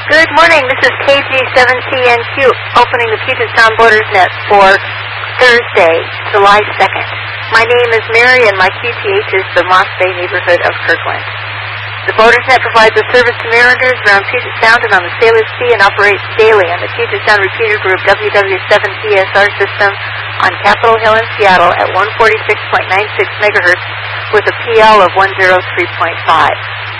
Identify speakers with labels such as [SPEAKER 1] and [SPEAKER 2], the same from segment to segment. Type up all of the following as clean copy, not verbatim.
[SPEAKER 1] Good morning. This is KG7CNQ opening the Puget Sound Borders Net for Thursday, July 2nd. My name is Mary and my QTH is the Moss Bay neighborhood of Kirkland. The Borders Net provides a service to mariners around Puget Sound and on the Sailor Sea and operates daily on the Puget Sound Repeater Group WW7PSR system on Capitol Hill in Seattle at 146.96 megahertz with a PL of 103.5.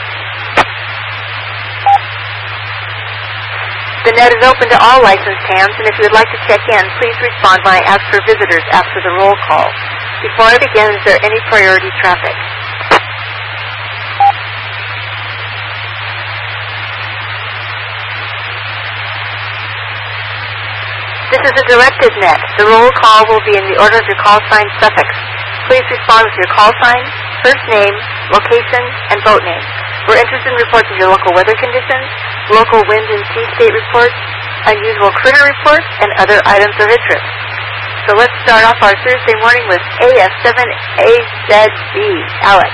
[SPEAKER 1] The net is open to all licensed hams, and if you would like to check in, please respond by ask for visitors after the roll call. Before I begin, is there any priority traffic? This is a directed net. The roll call will be in the order of your call sign suffix. Please respond with your call sign, first name, location, and boat name. We're interested in reports of your local weather conditions, local wind and sea state reports, unusual critter reports, and other items of interest. So let's start off our Thursday morning with AF7AZB. Alex.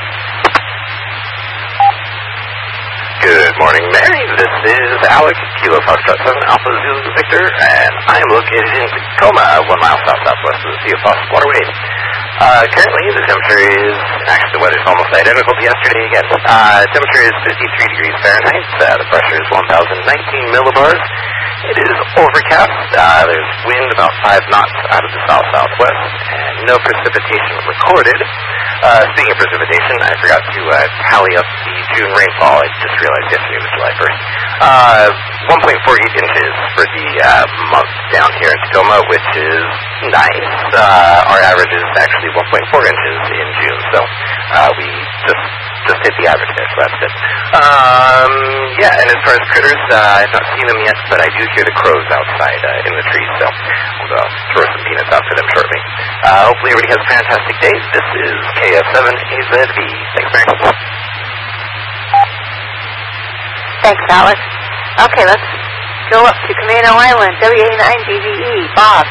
[SPEAKER 2] Good morning, Mary. This is Alex, Kilo Foxtrot 7 Alpha Zulu Victor, and I am located in Tacoma, 1 mile south-southwest of the Sea of Fox waterway. Currently, the temperature is, actually the weather's almost identical to yesterday again. Temperature is 53 degrees Fahrenheit. The pressure is 1,019 millibars. It is overcast. There's wind about 5 knots out of the south-southwest, and no precipitation recorded. Speaking of precipitation, I forgot to tally up the June rainfall. I just realized yesterday was July 1st. 1.48 inches for the month down here in Tacoma, which is nice. Our average is actually 1.4 inches in June, so we just hit the average there, so that's good. Yeah, and as far as critters, I've not seen them yet, but I do hear the crows outside in the trees, so I'll throw some peanuts out to them shortly. Hopefully everybody has a fantastic day. This is KF7AZB. Thanks, Mary.
[SPEAKER 1] Thanks, Alex. Okay, let's go up to Camano Island, WA9BVE. Bob.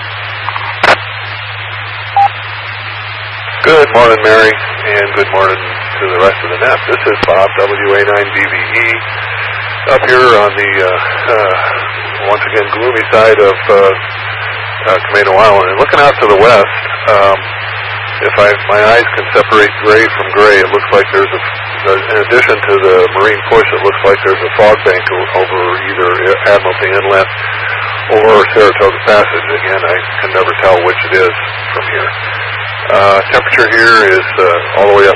[SPEAKER 3] Good morning, Mary, and good morning to the rest of the net. This is Bob, WA9BVE, up here on the, once again, gloomy side of Camano Island. And looking out to the west, if my eyes can separate gray from gray, it looks like there's in addition to the marine push, it looks like there's a fog bank over either Admiralty Inlet or Saratoga Passage. Again, I can never tell which it is from here. Temperature here is all the way up